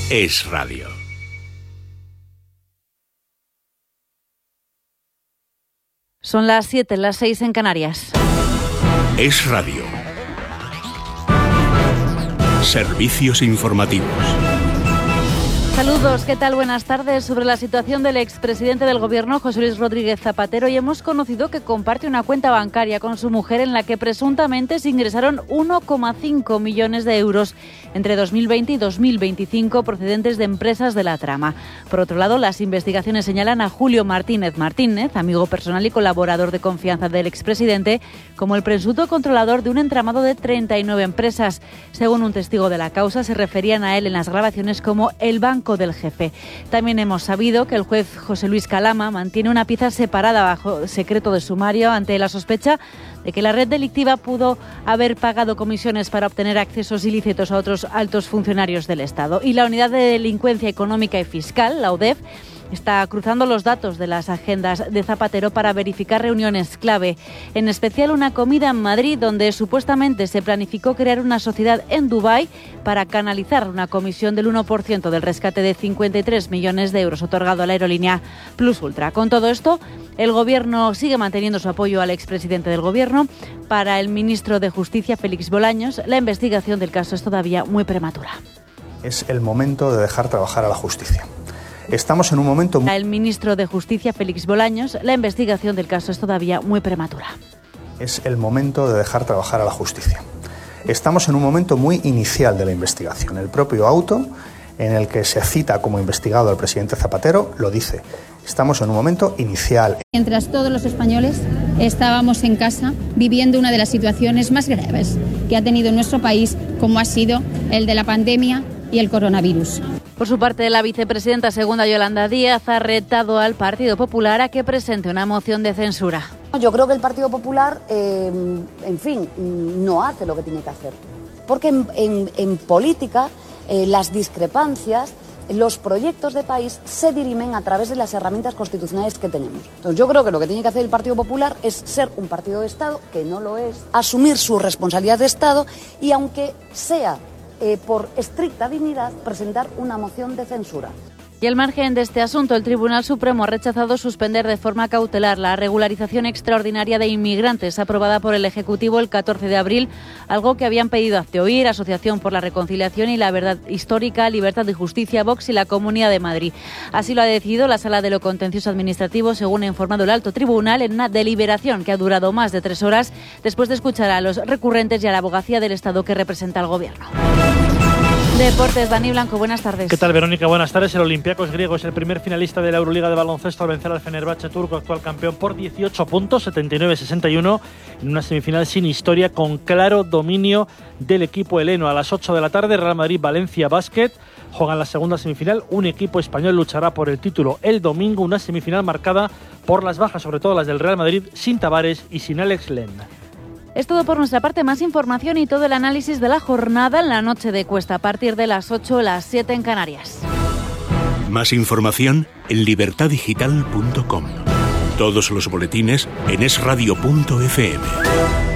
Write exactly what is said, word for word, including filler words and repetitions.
Es Radio. Son las siete, las seis en Canarias. Es Radio. Servicios informativos. Saludos, ¿qué tal? Buenas tardes. Sobre la situación del expresidente del Gobierno, José Luis Rodríguez Zapatero, y hemos conocido que comparte una cuenta bancaria con su mujer en la que presuntamente se ingresaron uno coma cinco millones de euros entre dos mil veinte y dos mil veinticinco procedentes de empresas de la trama. Por otro lado, las investigaciones señalan a Julio Martínez Martínez, amigo personal y colaborador de confianza del expresidente, como el presunto controlador de un entramado de treinta y nueve empresas. Según un testigo de la causa, se referían a él en las grabaciones como el banco del jefe. También hemos sabido que el juez José Luis Calama mantiene una pieza separada bajo secreto de sumario ante la sospecha de que la red delictiva pudo haber pagado comisiones para obtener accesos ilícitos a otros altos funcionarios del Estado. Y la Unidad de Delincuencia Económica y Fiscal, la U D E F, está cruzando los datos de las agendas de Zapatero para verificar reuniones clave, en especial una comida en Madrid donde supuestamente se planificó crear una sociedad en Dubái para canalizar una comisión del uno por ciento del rescate de cincuenta y tres millones de euros otorgado a la aerolínea Plus Ultra. Con todo esto, el Gobierno sigue manteniendo su apoyo al expresidente del Gobierno. Para el ministro de Justicia, Félix Bolaños, la investigación del caso es todavía muy prematura. Es el momento de dejar trabajar a la justicia. Estamos en un momento... Para el ministro de Justicia, Félix Bolaños, la investigación del caso es todavía muy prematura. Es el momento de dejar trabajar a la justicia. Estamos en un momento muy inicial de la investigación. El propio auto en el que se cita como investigado al presidente Zapatero lo dice. Estamos en un momento inicial. Mientras todos los españoles estábamos en casa viviendo una de las situaciones más graves que ha tenido nuestro país, como ha sido el de la pandemia y el coronavirus. Por su parte, la vicepresidenta segunda, Yolanda Díaz, ha retado al Partido Popular a que presente una moción de censura. Yo creo que el Partido Popular, eh, en fin, no hace lo que tiene que hacer. Porque en, en, en política, eh, las discrepancias, los proyectos de país se dirimen a través de las herramientas constitucionales que tenemos. Entonces, yo creo que lo que tiene que hacer el Partido Popular es ser un partido de Estado, que no lo es, asumir su responsabilidad de Estado y, aunque sea Eh, por estricta dignidad, presentar una moción de censura. Y al margen de este asunto, el Tribunal Supremo ha rechazado suspender de forma cautelar la regularización extraordinaria de inmigrantes aprobada por el Ejecutivo el catorce de abril, algo que habían pedido Hazte Oír, Asociación por la Reconciliación y la Verdad Histórica, Libertad y Justicia, Vox y la Comunidad de Madrid. Así lo ha decidido la Sala de lo Contencioso Administrativo, según ha informado el Alto Tribunal, en una deliberación que ha durado más de tres horas después de escuchar a los recurrentes y a la abogacía del Estado que representa al Gobierno. Deportes, Dani Blanco, buenas tardes. ¿Qué tal, Verónica? Buenas tardes. El Olympiacos griego es el primer finalista de la Euroliga de baloncesto al vencer al Fenerbahce turco, actual campeón, por dieciocho puntos, setenta y nueve a sesenta y uno, en una semifinal sin historia, con claro dominio del equipo heleno. A las ocho de la tarde, Real Madrid-Valencia Basket juegan la segunda semifinal. Un equipo español luchará por el título el domingo, una semifinal marcada por las bajas, sobre todo las del Real Madrid, sin Tavares y sin Alex Len. Es todo por nuestra parte. Más información y todo el análisis de la jornada en la noche de Cuesta, a partir de las ocho, las siete en Canarias. Más información en libertad digital punto com. Todos los boletines en es radio punto efe eme.